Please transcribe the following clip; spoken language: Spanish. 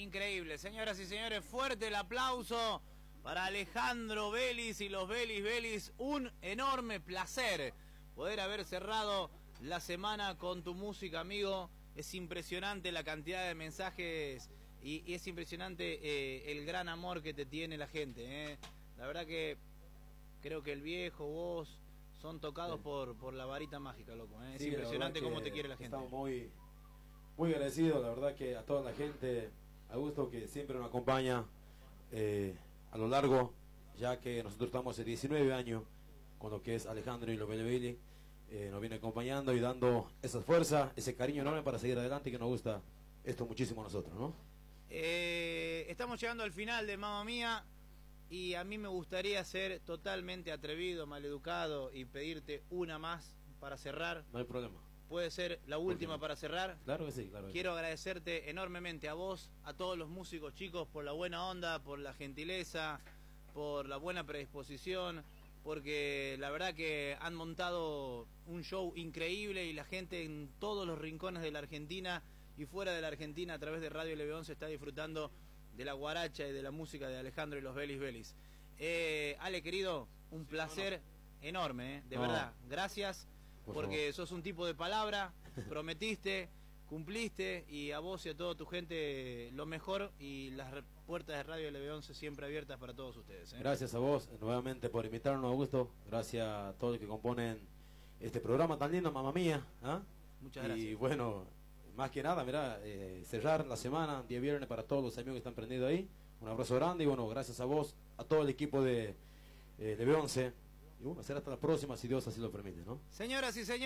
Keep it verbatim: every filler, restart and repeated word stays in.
Increíble, señoras y señores, fuerte el aplauso para Alejandro Vélez y los Vélez Vélez. Un enorme placer poder haber cerrado la semana con tu música, amigo. Es impresionante la cantidad de mensajes y, y es impresionante eh, el gran amor que te tiene la gente. Eh. La verdad que creo que el viejo, vos, son tocados sí. por, por la varita mágica, loco. Eh. Es sí, impresionante cómo te quiere la gente. Estamos muy, muy agradecidos, la verdad que a toda la gente, a gusto que siempre nos acompaña eh, a lo largo, ya que nosotros estamos hace diecinueve años con lo que es Alejandro y los Vélez Vélez. Eh, nos viene acompañando y dando esa fuerza, ese cariño enorme para seguir adelante, y que nos gusta esto muchísimo a nosotros, ¿no? Eh, estamos llegando al final de Mamma Mía y a mí me gustaría ser totalmente atrevido, maleducado y pedirte una más para cerrar. No hay problema. ¿Puede ser la última para cerrar? Claro que sí, claro que Quiero sí. agradecerte enormemente a vos, a todos los músicos chicos, por la buena onda, por la gentileza, por la buena predisposición, porque la verdad que han montado un show increíble y la gente en todos los rincones de la Argentina y fuera de la Argentina a través de Radio L B once está disfrutando de la guaracha y de la música de Alejandro y los Vélez Vélez. Eh, Ale, querido, un placer enorme, eh, de no. verdad. Gracias, Por porque favor. sos un tipo de palabra, prometiste, cumpliste, y a vos y a toda tu gente lo mejor, y las puertas de Radio L B once siempre abiertas para todos ustedes. ¿eh? Gracias a vos nuevamente por invitarnos, Augusto. Gracias a todos los que componen este programa tan lindo, Mamma Mía. ¿eh? Muchas gracias. Y bueno, más que nada, mirá, eh, cerrar la semana, día viernes, para todos los amigos que están prendidos ahí. Un abrazo grande y bueno, gracias a vos, a todo el equipo de eh, L B once. Y bueno, será hasta la próxima, si Dios así lo permite, ¿no? Señoras y señores.